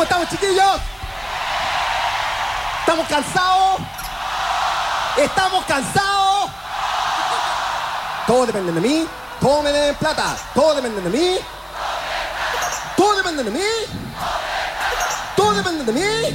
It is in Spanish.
¿Cómo estamos, chiquillos? ¿Estamos cansados? ¿Estamos cansados? Todo depende de mí. Todo me den plata. Todo depende de mí. Todo depende de mí. Todo depende de mí.